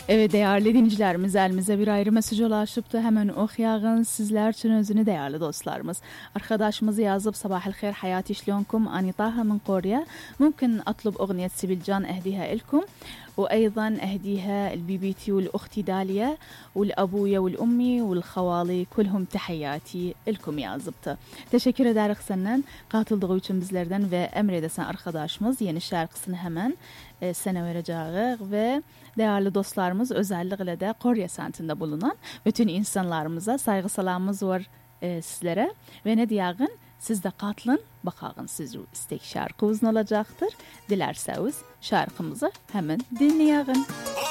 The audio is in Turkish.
Evet değerli dinleyicilerimiz, elimize bir ayrı mesaj ulaşıptı. Hemen okuyağın sizler için özünü değerli dostlarımız. Arkadaşımız yazıp sabah الخير حياتي شلونكم أنا طه من قوريا ممكن أطلب أغنية سبيل جان أهديها لكم وأيضا أهديها البي بي تي والأختي داليا والأبويا والأمي والخوالي كلهم تحياتي لكم yazıptı. Teşekkür ederiz senden katıldığı için bizlerden ve emredesen arkadaşımız yeni şarkısını hemen sana vereceğiz ve değerli dostlarımız özellikle de Korya semtinde bulunan bütün insanlarımıza saygı salamımız var sizlere ve ne diyağın siz de katılın bakağın siz istek şarkımız olacaktır. Dilerseniz şarkımızı hemen dinleyelim.